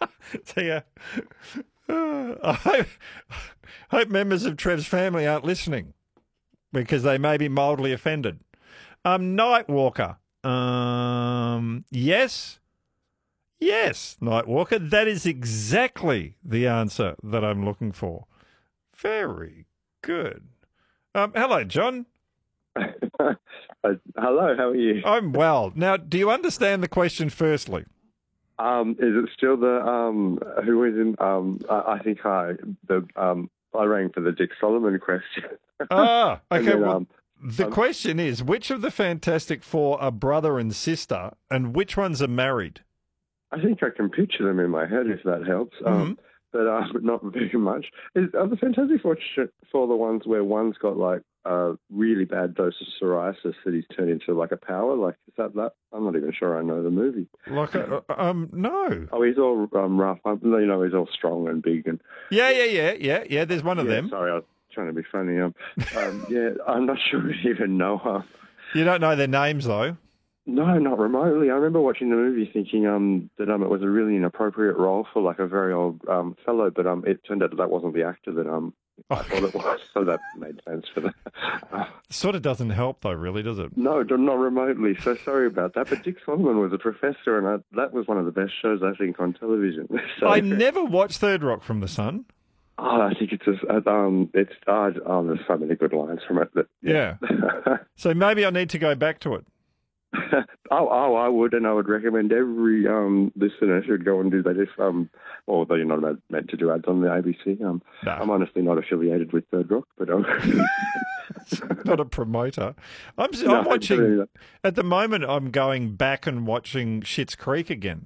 So, yeah. I hope members of Trev's family aren't listening because they may be mildly offended. Nightwalker. Yes. Yes, Nightwalker. That is exactly the answer that I'm looking for. Very good. Hello, John. Hello, how are you? I'm well. Now, do you understand the question firstly? Is it still the who is in? I think I rang for the Dick Solomon question. Ah, okay. Then, Well, the question is, which of the Fantastic Four are brother and sister, and which ones are married? I think I can picture them in my head if that helps. But not very much. Are the Fantastic Four the ones where one's got like a really bad dose of psoriasis that he's turned into like a power? Like, is that? I'm not even sure I know the movie. Like, no. Oh, he's all rough. He's all strong and big and. Yeah. There's one of them. Sorry, I was trying to be funny. Yeah, I'm not sure I even know her. You don't know their names though. No, not remotely. I remember watching the movie thinking that it was a really inappropriate role for like a very old fellow, but it turned out that wasn't the actor that I thought it was, so that made sense for that. Sort of doesn't help though, really, does it? No, not remotely. So sorry about that. But Dick Solomon was a professor, and that was one of the best shows I think on television. So, I never watched Third Rock from the Sun. Oh, I think there's so many good lines from it. Yeah. So maybe I need to go back to it. I would, and I would recommend every listener should go and do that. Although you're not meant to do ads on the ABC. No. I'm honestly not affiliated with Third Rock, but not a promoter. I'm watching at the moment. I'm going back and watching Schitt's Creek again.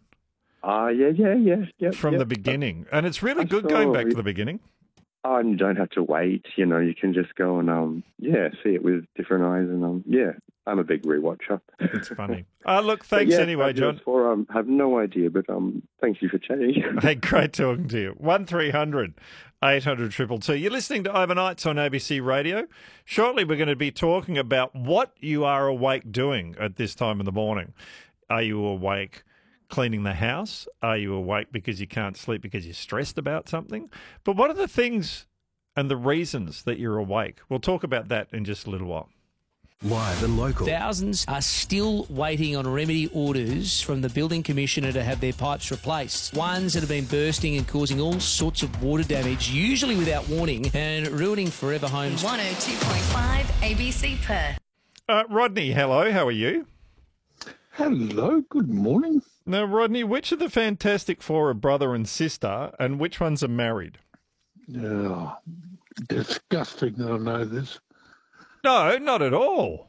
Yeah. From the beginning, and it's really good going back to the beginning. Oh, and you don't have to wait. You can just go and see it with different eyes, and I'm a big rewatcher. It's funny. Look, thanks anyway, John. I have no idea, but thank you for chatting. Hey, great talking to you. 1300 800 222. You're listening to Overnights on ABC Radio. Shortly, we're going to be talking about what you are awake doing at this time in the morning. Are you awake cleaning the house? Are you awake because you can't sleep because you're stressed about something? But what are the things and the reasons that you're awake? We'll talk about that in just a little while. Live and local. Thousands are still waiting on remedy orders from the Building Commissioner to have their pipes replaced. Ones that have been bursting and causing all sorts of water damage, usually without warning, and ruining forever homes. 102.5 ABC Perth. Rodney, hello. How are you? Hello. Good morning. Now, Rodney, which of the Fantastic Four are brother and sister, and which ones are married? Oh, disgusting that I know this. No, not at all.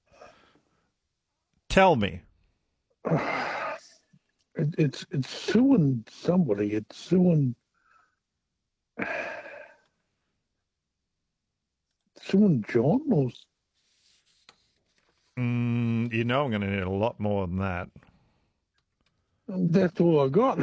Tell me. It's suing somebody. It's suing John or. I'm going to need a lot more than that. That's all I got.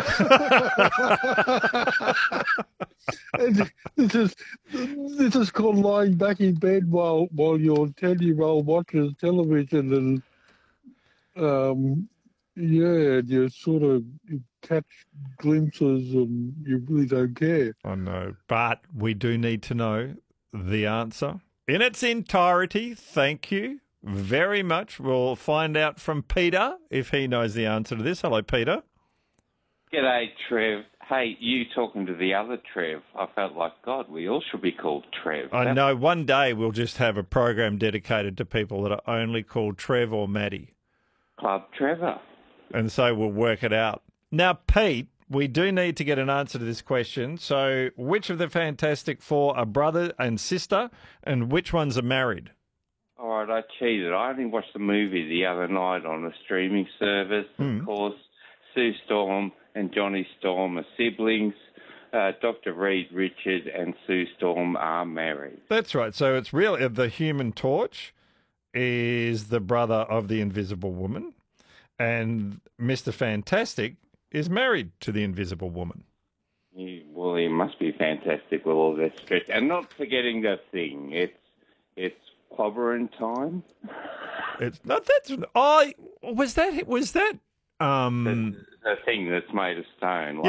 This is called lying back in bed while your 10-year-old watches television, and you sort of catch glimpses and you really don't care. I know, but we do need to know the answer in its entirety. Thank you very much. We'll find out from Peter if he knows the answer to this. Hello, Peter. G'day, Trev. Hey, you talking to the other Trev. I felt like, God, we all should be called Trev. I know. One day we'll just have a program dedicated to people that are only called Trev or Maddie. Club Trevor. And so we'll work it out. Now, Pete, we do need to get an answer to this question. So which of the Fantastic Four are brother and sister, and which ones are married? All right, I cheated. I only watched the movie the other night on a streaming service. Of course, Sue Storm and Johnny Storm are siblings. Dr. Reed Richards and Sue Storm are married. That's right. So it's really the Human Torch is the brother of the Invisible Woman, and Mr. Fantastic is married to the Invisible Woman. He must be fantastic with all that stress. And not forgetting the thing. It's clobbering time. It's not that. Was that The thing that's made of stone.